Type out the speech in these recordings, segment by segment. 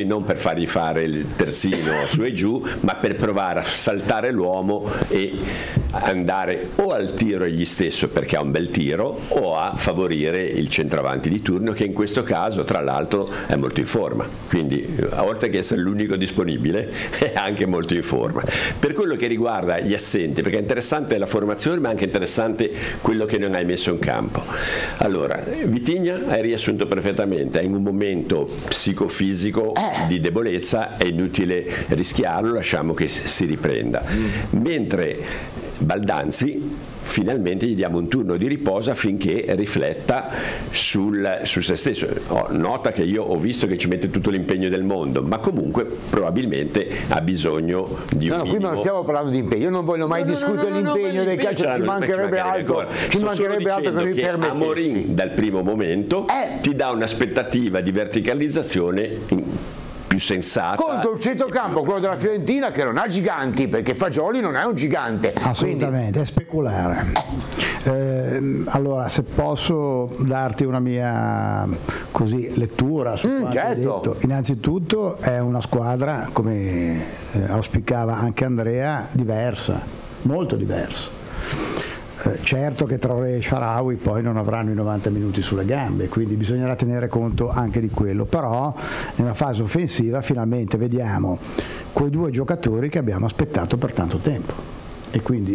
non per fargli fare il terzino su e giù, ma per provare a saltare l'uomo e andare o al tiro egli stesso perché ha un bel tiro, o a favorire il centravanti di turno, che in questo caso tra l'altro è molto in forma, quindi oltre che essere l'unico disponibile è anche molto in forma. Per quello che riguarda gli assenti, perché è interessante la formazione ma anche interessante quello che non hai messo in campo. Allora, Vitigna hai riassunto perfettamente, è in un momento psicofisico di debolezza, è inutile rischiarlo, lasciamo che si riprenda. Mentre Baldanzi finalmente gli diamo un turno di riposo affinché rifletta su se stesso. Nota che io ho visto che ci mette tutto l'impegno del mondo, ma comunque probabilmente ha bisogno di un minimo. Qui non stiamo parlando di impegno, io non voglio mai discutere l'impegno dei calciatori, ci mancherebbe altro, che mi permettessi. Amorim dal primo momento ti dà un'aspettativa di verticalizzazione più sensata contro il centrocampo, quello della Fiorentina, che non ha giganti, perché Fagioli non è un gigante. Assolutamente, quindi è speculare. Allora, se posso darti una mia lettura su quanto hai detto. Innanzitutto è una squadra, come auspicava anche Andrea, diversa, molto diversa. Certo che Traoré e Shaarawy poi non avranno i 90 minuti sulle gambe, quindi bisognerà tenere conto anche di quello, però nella fase offensiva finalmente vediamo quei due giocatori che abbiamo aspettato per tanto tempo, e quindi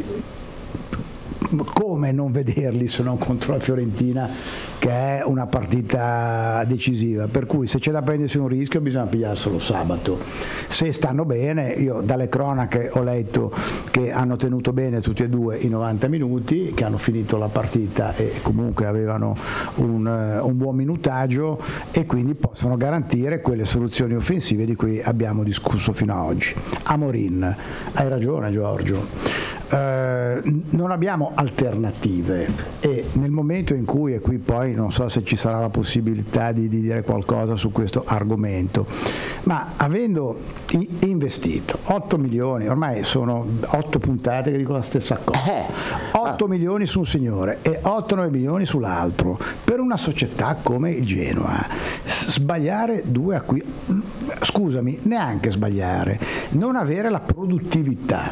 come non vederli se non contro la Fiorentina, che è una partita decisiva, per cui se c'è da prendersi un rischio bisogna pigliarselo sabato. Se stanno bene, io dalle cronache ho letto che hanno tenuto bene tutti e due i 90 minuti, che hanno finito la partita e comunque avevano un buon minutaggio, e quindi possono garantire quelle soluzioni offensive di cui abbiamo discusso fino ad oggi. Amorim, hai ragione Giorgio, non abbiamo alternative, e nel momento in cui, e qui poi non so se ci sarà la possibilità di dire qualcosa su questo argomento, ma avendo investito 8 milioni, ormai sono 8 puntate che dico la stessa cosa, 8 milioni su un signore e 8-9 milioni sull'altro, per una società come il Genoa, sbagliare due acquisti, scusami, neanche sbagliare, non avere la produttività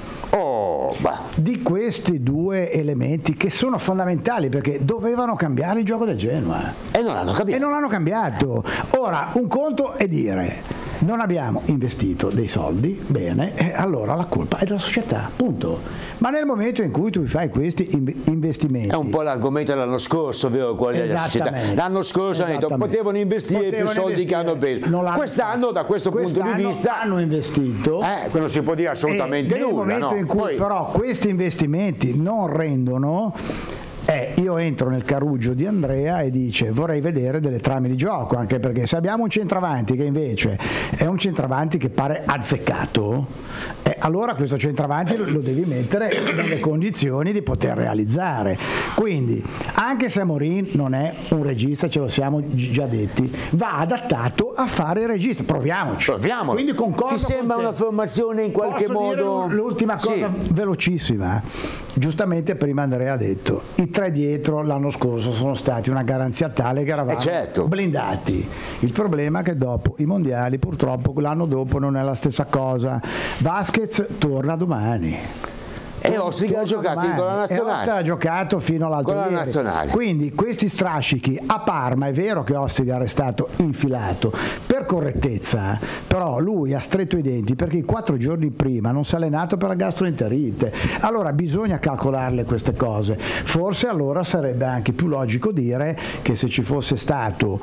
di questi due elementi che sono fondamentali, perché dovevano cambiare il gioco del Genoa e non l'hanno cambiato. Ora, un conto è dire non abbiamo investito dei soldi bene, e allora la colpa è della società, punto. Ma nel momento in cui tu fai questi investimenti, è un po' l'argomento dell'anno scorso, vero? Della società. L'anno scorso hanno detto potevano investire più soldi che hanno preso. Quest'anno, da questo punto di vista, hanno investito, non si può dire assolutamente nulla. Nel momento in cui però questi investimenti non rendono, io entro nel carruggio di Andrea e dice vorrei vedere delle trame di gioco, anche perché se abbiamo un centravanti che invece è un centravanti che pare azzeccato, allora questo centravanti lo devi mettere nelle condizioni di poter realizzare. Quindi anche se Amorim non è un regista, ce lo siamo già detti, va adattato a fare il regista. Proviamoci. Quindi concordo. Ti sembra una formazione in qualche modo? L'ultima cosa velocissima, giustamente prima Andrea ha detto i tre dietro l'anno scorso sono stati una garanzia tale che eravamo blindati. Il problema è che dopo i mondiali purtroppo l'anno dopo non è la stessa cosa. Vasquez torna domani. E Ostriga ha giocato con la nazionale. Ostriga ha giocato fino all'altro ieri. Nazionale. Quindi questi strascichi a Parma, è vero che Ostriga è restato infilato per correttezza, però lui ha stretto i denti perché 4 giorni prima non si è allenato per la gastroenterite. Allora bisogna calcolarle queste cose. Forse allora sarebbe anche più logico dire che se ci fosse stato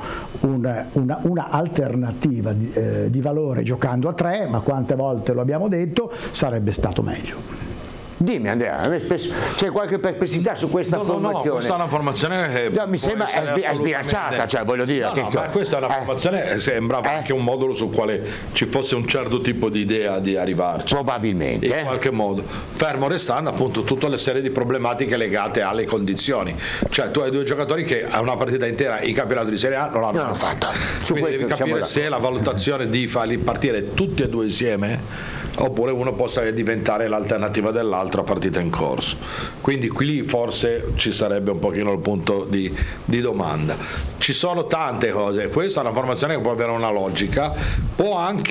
una alternativa di valore giocando a 3, ma quante volte lo abbiamo detto, sarebbe stato meglio. Dimmi Andrea, c'è qualche perplessità su questa formazione? No, questa è una formazione che mi sembra è sbiracciata, cioè voglio dire, ma questa è una formazione, sembrava anche un modulo sul quale ci fosse un certo tipo di idea di arrivarci. Probabilmente. In qualche modo. Fermo restando appunto tutte le serie di problematiche legate alle condizioni. Cioè tu hai due giocatori che a una partita intera in campionato di Serie A non l'hanno fatta. Quindi devi capire se la valutazione di farli partire tutti e due insieme oppure uno possa diventare l'alternativa dell'altro a partita in corso. Quindi qui forse ci sarebbe un pochino il punto di domanda. Ci sono tante cose, questa è una formazione che può avere una logica, può anche